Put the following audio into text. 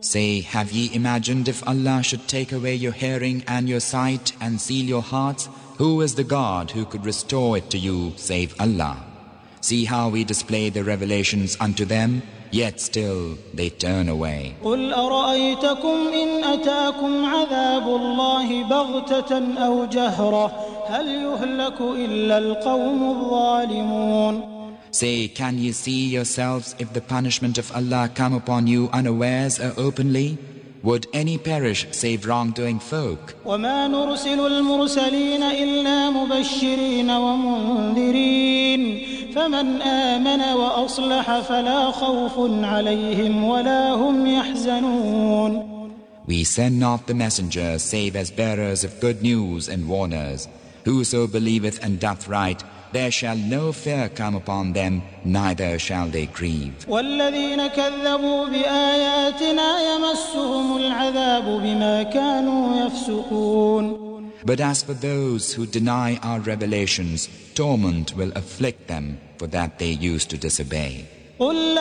Say, have ye imagined if Allah should take away your hearing and your sight and seal your hearts? Who is the God who could restore it to you save Allah? See how we display the revelations unto them, yet still they turn away. قل أرأيتكم إن أتاكم عذاب الله بغتة أو جهرة هل يهلك إلا القوم الظالمون. Say, can ye see yourselves if the punishment of Allah come upon you unawares or openly? Would any perish save wrongdoing folk? وما نرسل المرسلين إلا مبشرين ومنذرين فمن آمن وأصلح فلا خوف عليهم ولا هم يحزنون. We send not the messengers save as bearers of good news and warners. Whoso believeth and doth right, there shall no fear come upon them, neither shall they grieve. والذين كذبوا بآياتنا يمسهم العذاب بما كانوا يفسقون. But as for those who deny our revelations, torment will afflict them for that they used to disobey. قل